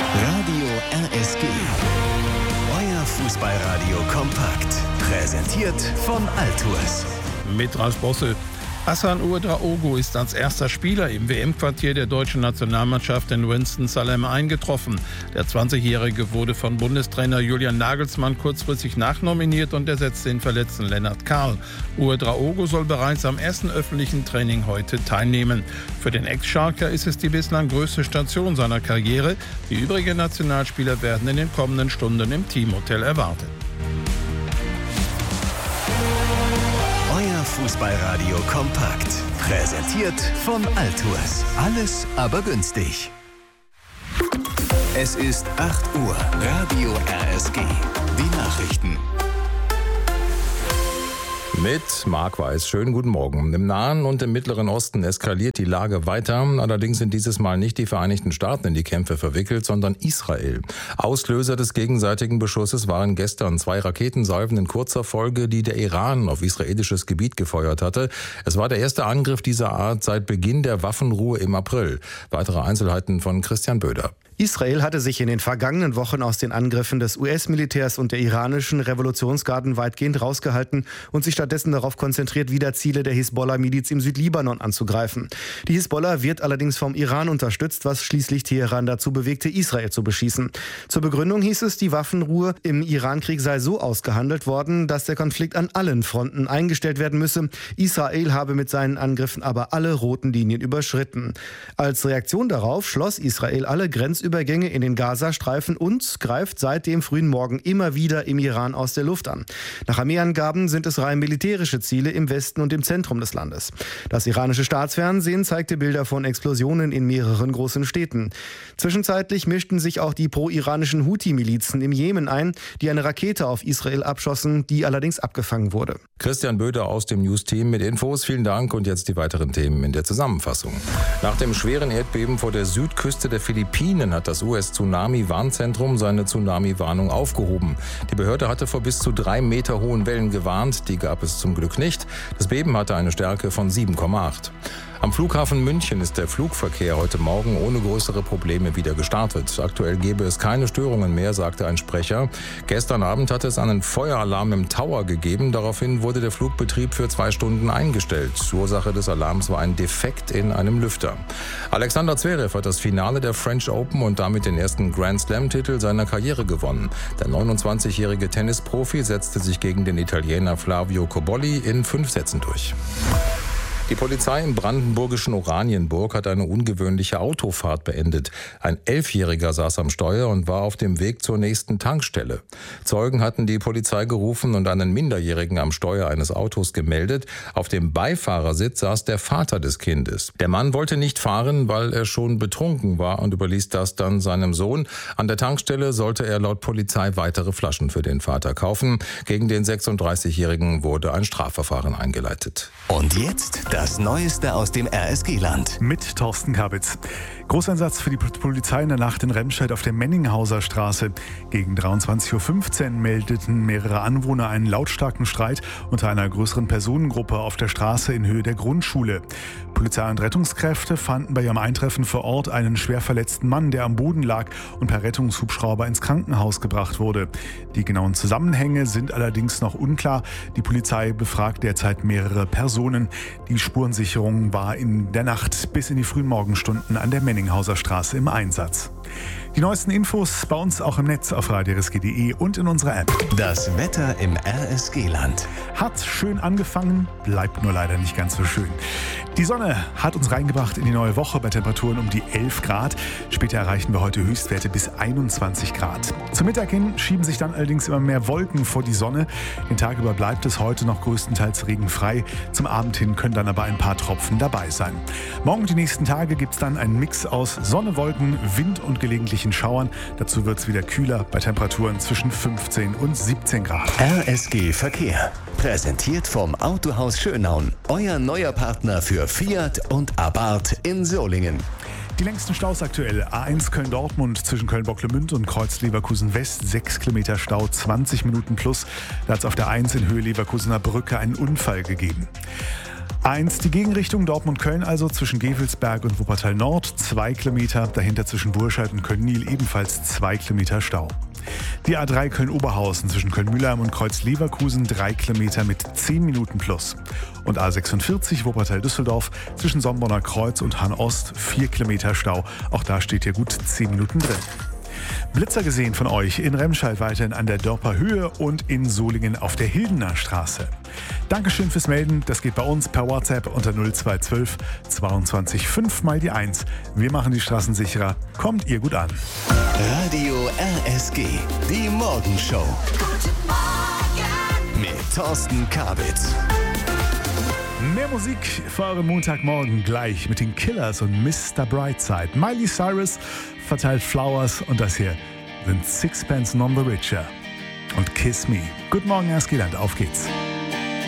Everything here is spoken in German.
Radio RSG. Euer Fußballradio kompakt. Präsentiert von Altours. Mit Ralf Bosse. Hassan Ouedraogo ist als erster Spieler im WM-Quartier der deutschen Nationalmannschaft in Winston-Salem eingetroffen. Der 20-Jährige wurde von Bundestrainer Julian Nagelsmann kurzfristig nachnominiert und ersetzte den verletzten Lennart Kahl. Ouedraogo soll bereits am ersten öffentlichen Training heute teilnehmen. Für den Ex-Schalker ist es die bislang größte Station seiner Karriere. Die übrigen Nationalspieler werden in den kommenden Stunden im Teamhotel erwartet. Euer Fußballradio kompakt. Präsentiert von Altours. Alles aber günstig. Es ist 8 Uhr. Radio RSG. Die Nachrichten. Mit Marc Weiß. Schönen guten Morgen. Im Nahen und im Mittleren Osten eskaliert die Lage weiter. Allerdings sind dieses Mal nicht die Vereinigten Staaten in die Kämpfe verwickelt, sondern Israel. Auslöser des gegenseitigen Beschusses waren gestern 2 Raketensalven in kurzer Folge, die der Iran auf israelisches Gebiet gefeuert hatte. Es war der erste Angriff dieser Art seit Beginn der Waffenruhe im April. Weitere Einzelheiten von Christian Böder. Israel hatte sich in den vergangenen Wochen aus den Angriffen des US-Militärs und der iranischen Revolutionsgarden weitgehend rausgehalten und sich stattdessen darauf konzentriert, wieder Ziele der Hisbollah-Miliz im Südlibanon anzugreifen. Die Hisbollah wird allerdings vom Iran unterstützt, was schließlich Teheran dazu bewegte, Israel zu beschießen. Zur Begründung hieß es, die Waffenruhe im Irankrieg sei so ausgehandelt worden, dass der Konflikt an allen Fronten eingestellt werden müsse. Israel habe mit seinen Angriffen aber alle roten Linien überschritten. Als Reaktion darauf schloss Israel alle Grenzübergänge in den Gazastreifen und greift seit dem frühen Morgen immer wieder im Iran aus der Luft an. Nach Armeeangaben sind es rein militärische Ziele im Westen und im Zentrum des Landes. Das iranische Staatsfernsehen zeigte Bilder von Explosionen in mehreren großen Städten. Zwischenzeitlich mischten sich auch die pro-iranischen Houthi-Milizen im Jemen ein, die eine Rakete auf Israel abschossen, die allerdings abgefangen wurde. Christian Böder aus dem News-Team mit Infos. Vielen Dank und jetzt die weiteren Themen in der Zusammenfassung. Nach dem schweren Erdbeben vor der Südküste der Philippinen hat das US-Tsunami-Warnzentrum seine Tsunami-Warnung aufgehoben. Die Behörde hatte vor bis zu 3 Meter hohen Wellen gewarnt. Die gab es zum Glück nicht. Das Beben hatte eine Stärke von 7,8. Am Flughafen München ist der Flugverkehr heute Morgen ohne größere Probleme wieder gestartet. Aktuell gäbe es keine Störungen mehr, sagte ein Sprecher. Gestern Abend hatte es einen Feueralarm im Tower gegeben. Daraufhin wurde der Flugbetrieb für 2 Stunden eingestellt. Ursache des Alarms war ein Defekt in einem Lüfter. Alexander Zverev hat das Finale der French Open und damit den ersten Grand Slam-Titel seiner Karriere gewonnen. Der 29-jährige Tennisprofi setzte sich gegen den Italiener Flavio Cobolli in 5 Sätzen durch. Die Polizei im brandenburgischen Oranienburg hat eine ungewöhnliche Autofahrt beendet. Ein 11-Jähriger saß am Steuer und war auf dem Weg zur nächsten Tankstelle. Zeugen hatten die Polizei gerufen und einen Minderjährigen am Steuer eines Autos gemeldet. Auf dem Beifahrersitz saß der Vater des Kindes. Der Mann wollte nicht fahren, weil er schon betrunken war und überließ das dann seinem Sohn. An der Tankstelle sollte er laut Polizei weitere Flaschen für den Vater kaufen. Gegen den 36-Jährigen wurde ein Strafverfahren eingeleitet. Und jetzt das Neueste aus dem RSG-Land. Mit Thorsten Kabitz. Großeinsatz für die Polizei in der Nacht in Remscheid auf der Menninghauser Straße. Gegen 23.15 Uhr meldeten mehrere Anwohner einen lautstarken Streit unter einer größeren Personengruppe auf der Straße in Höhe der Grundschule. Polizei und Rettungskräfte fanden bei ihrem Eintreffen vor Ort einen schwer verletzten Mann, der am Boden lag und per Rettungshubschrauber ins Krankenhaus gebracht wurde. Die genauen Zusammenhänge sind allerdings noch unklar. Die Polizei befragt derzeit mehrere Personen. Die Spurensicherung war in der Nacht bis in die frühen Morgenstunden an der Menninghauser Straße im Einsatz. Die neuesten Infos bei uns auch im Netz auf radiorsg.de und in unserer App. Das Wetter im RSG-Land. Hat schön angefangen, bleibt nur leider nicht ganz so schön. Die Sonne hat uns reingebracht in die neue Woche bei Temperaturen um die 11 Grad. Später erreichen wir heute Höchstwerte bis 21 Grad. Zum Mittag hin schieben sich dann allerdings immer mehr Wolken vor die Sonne. Den Tag über bleibt es heute noch größtenteils regenfrei. Zum Abend hin können dann aber ein paar Tropfen dabei sein. Morgen und die nächsten Tage gibt es dann einen Mix aus Sonne, Wolken, Wind und gelegentlichen Schauern. Dazu wird es wieder kühler bei Temperaturen zwischen 15 und 17 Grad. RSG Verkehr. Präsentiert vom Autohaus Schönaun. Euer neuer Partner für Fiat und Abarth in Solingen. Die längsten Staus aktuell. A1 Köln-Dortmund zwischen Köln-Bocklemünd und Kreuz Leverkusen-West. 6 Kilometer Stau, 20 Minuten plus. Da hat es auf der 1 in Höhe Leverkusener Brücke einen Unfall gegeben. 1, die Gegenrichtung Dortmund-Köln, also zwischen Gevelsberg und Wuppertal Nord, 2 Kilometer. Dahinter zwischen Burscheid und Köln-Niel ebenfalls 2 Kilometer Stau. Die A3 Köln-Oberhausen zwischen Köln-Mühlheim und Kreuz-Leverkusen 3 Kilometer mit 10 Minuten plus. Und A46 Wuppertal-Düsseldorf zwischen Sombonner Kreuz und Hahn-Ost 4 Kilometer Stau. Auch da steht hier gut 10 Minuten drin. Blitzer gesehen von euch in Remscheid weiterhin an der Dörper Höhe und in Solingen auf der Hildener Straße. Dankeschön fürs Melden. Das geht bei uns per WhatsApp unter 0212 22 5 mal die 1. Wir machen die Straßen sicherer. Kommt ihr gut an. Radio RSG, die Morgenshow. Guten Morgen mit Thorsten Kabitz. Mehr Musik für euren Montagmorgen gleich mit den Killers und Mr. Brightside. Miley Cyrus verteilt Flowers und das hier sind Sixpence None the Richer und Kiss Me. Guten Morgen, Erskiland, auf geht's.